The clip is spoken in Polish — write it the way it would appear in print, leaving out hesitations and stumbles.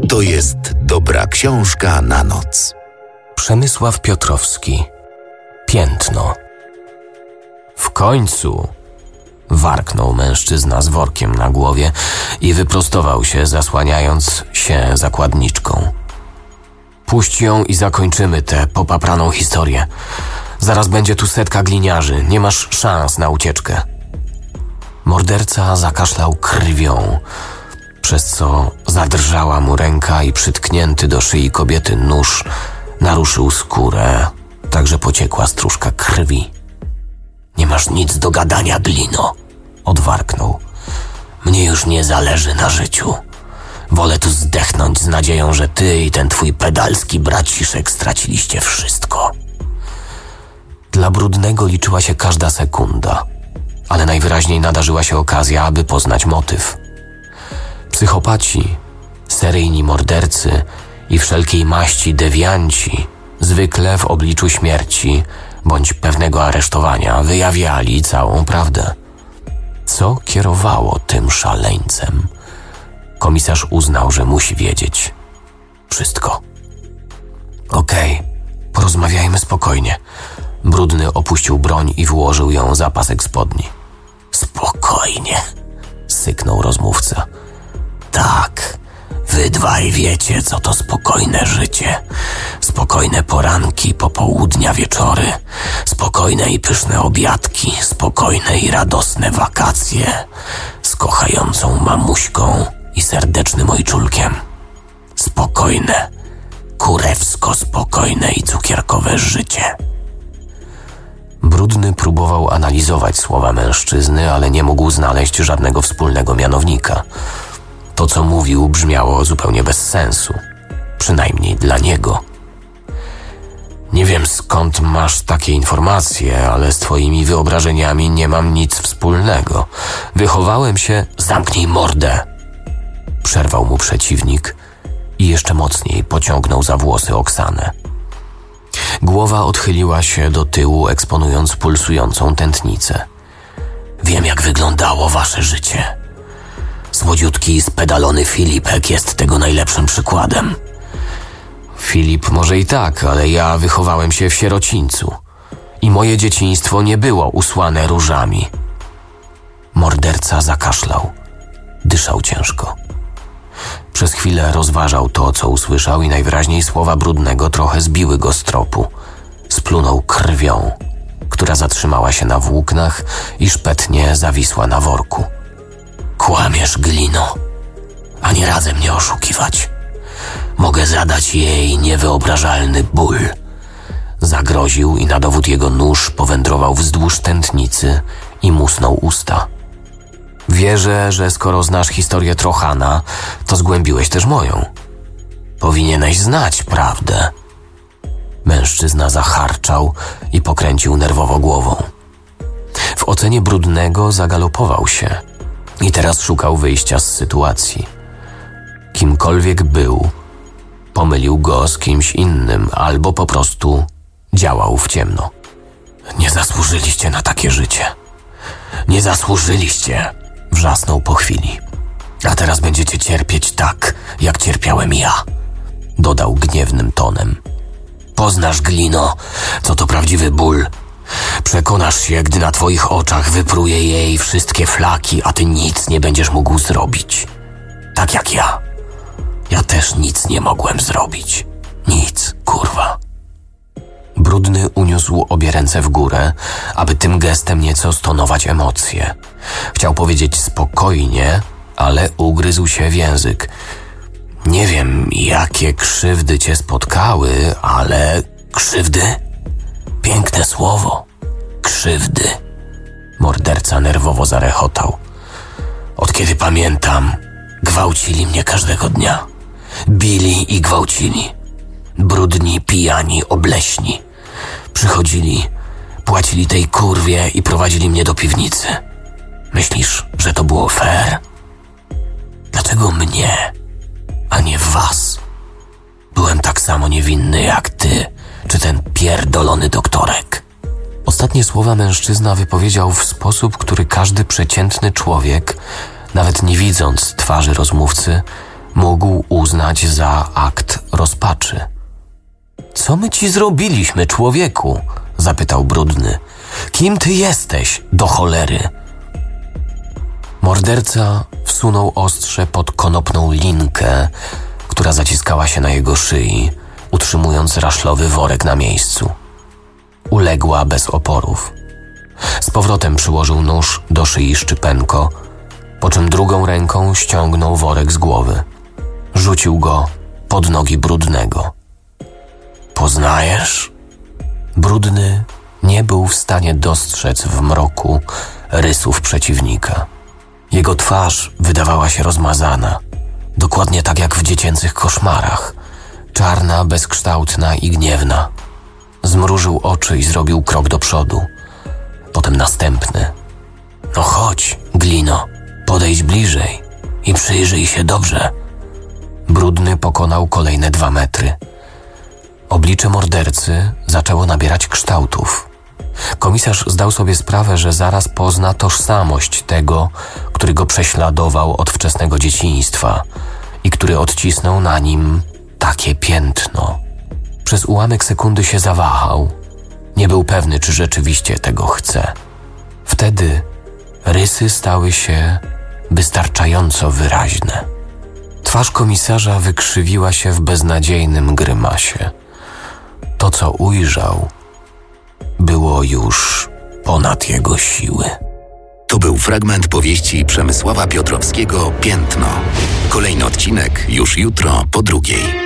To jest dobra książka na noc. Przemysław Piotrowski. Piętno. W końcu! Warknął mężczyzna z workiem na głowie i wyprostował się, zasłaniając się zakładniczką. Puść ją i zakończymy tę popapraną historię. Zaraz będzie tu setka gliniarzy, nie masz szans na ucieczkę. Morderca zakaszlał krwią, przez co zadrżała mu ręka i przytknięty do szyi kobiety nóż naruszył skórę, tak że pociekła stróżka krwi. Nie masz nic do gadania, Glino, odwarknął. Mnie już nie zależy na życiu. Wolę tu zdechnąć z nadzieją, że ty i ten twój pedalski braciszek straciliście wszystko. Dla Brudnego liczyła się każda sekunda, ale najwyraźniej nadarzyła się okazja, aby poznać motyw. Psychopaci, seryjni mordercy i wszelkiej maści dewianci zwykle w obliczu śmierci bądź pewnego aresztowania wyjawiali całą prawdę. Co kierowało tym szaleńcem? Komisarz uznał, że musi wiedzieć wszystko. Okej, porozmawiajmy spokojnie. Brudny opuścił broń i włożył ją za pasek spodni. Spokojnie, syknął rozmówca. Tak, wy dwaj wiecie, co to spokojne życie. Spokojne poranki, popołudnia, wieczory. Spokojne i pyszne obiadki. Spokojne i radosne wakacje. Z kochającą mamuśką i serdecznym ojczulkiem. Spokojne, kurewsko spokojne i cukierkowe życie. Brudny próbował analizować słowa mężczyzny, ale nie mógł znaleźć żadnego wspólnego mianownika. To, co mówił, brzmiało zupełnie bez sensu. Przynajmniej dla niego. Nie wiem, skąd masz takie informacje, ale z twoimi wyobrażeniami nie mam nic wspólnego. Wychowałem się... Zamknij mordę! Przerwał mu przeciwnik i jeszcze mocniej pociągnął za włosy Oksanę. Głowa odchyliła się do tyłu, eksponując pulsującą tętnicę. Wiem, jak wyglądało wasze życie. Słodziutki, spedalony Filipek jest tego najlepszym przykładem. Filip może i tak, ale ja wychowałem się w sierocińcu i moje dzieciństwo nie było usłane różami. Morderca zakaszlał. Dyszał ciężko. Przez chwilę rozważał to, co usłyszał i najwyraźniej słowa Brudnego trochę zbiły go z tropu. Splunął krwią, która zatrzymała się na włóknach i szpetnie zawisła na worku. Kłamiesz, Glino. Ani razem mnie oszukiwać. Mogę zadać jej niewyobrażalny ból. Zagroził i na dowód jego nóż powędrował wzdłuż tętnicy i musnął usta. Wierzę, że skoro znasz historię Trochana, to zgłębiłeś też moją. Powinieneś znać prawdę. Mężczyzna zacharczał i pokręcił nerwowo głową. W ocenie Brudnego zagalopował się i teraz szukał wyjścia z sytuacji. Kimkolwiek był, pomylił go z kimś innym albo po prostu działał w ciemno. Nie zasłużyliście na takie życie. Nie zasłużyliście, wrzasnął po chwili. A teraz będziecie cierpieć tak, jak cierpiałem ja, dodał gniewnym tonem. Poznasz, Glino, co to prawdziwy ból. Przekonasz się, gdy na twoich oczach wypruje jej wszystkie flaki, a ty nic nie będziesz mógł zrobić. Tak jak ja. Ja też nic nie mogłem zrobić. Nic, kurwa. Brudny uniósł obie ręce w górę, aby tym gestem nieco stonować emocje. Chciał powiedzieć spokojnie, ale ugryzł się w język. Nie wiem, jakie krzywdy cię spotkały, ale... Krzywdy? Piękne słowo. Krzywdy. Morderca nerwowo zarechotał. Od kiedy pamiętam, gwałcili mnie każdego dnia. Bili i gwałcili. Brudni, pijani, obleśni. Przychodzili, płacili tej kurwie i prowadzili mnie do piwnicy. Myślisz, że to było fair? Dlaczego mnie, a nie was? Byłem tak samo niewinny jak ty, czy ten pierdolony doktorek. Ostatnie słowa mężczyzna wypowiedział w sposób, który każdy przeciętny człowiek, nawet nie widząc twarzy rozmówcy, mógł uznać za akt rozpaczy. Co my ci zrobiliśmy, człowieku? Zapytał Brudny. Kim ty jesteś, do cholery? Morderca wsunął ostrze pod konopną linkę, która zaciskała się na jego szyi, utrzymując raszlowy worek na miejscu. Uległa bez oporów. Z powrotem przyłożył nóż do szyi Szczypenko, po czym drugą ręką ściągnął worek z głowy. Rzucił go pod nogi Brudnego. Poznajesz? Brudny nie był w stanie dostrzec w mroku rysów przeciwnika. Jego twarz wydawała się rozmazana, dokładnie tak jak w dziecięcych koszmarach, czarna, bezkształtna i gniewna. Zmrużył oczy i zrobił krok do przodu, potem następny. No chodź, Glino, podejdź bliżej i przyjrzyj się dobrze. Brudny pokonał kolejne 2 metry. Oblicze mordercy zaczęło nabierać kształtów. Komisarz zdał sobie sprawę, że zaraz pozna tożsamość tego, który go prześladował od wczesnego dzieciństwa i który odcisnął na nim takie piętno. Przez ułamek sekundy się zawahał. Nie był pewny, czy rzeczywiście tego chce. Wtedy rysy stały się wystarczająco wyraźne. Twarz komisarza wykrzywiła się w beznadziejnym grymasie. To, co ujrzał, było już ponad jego siły. To był fragment powieści Przemysława Piotrowskiego Piętno. Kolejny odcinek już jutro po 2:00.